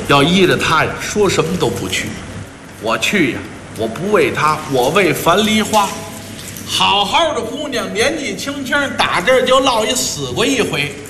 要依着他呀，说什么都不去。我去呀，我不为他，我为樊梨花。好好的姑娘，年纪轻轻，打这儿就落一死过一回。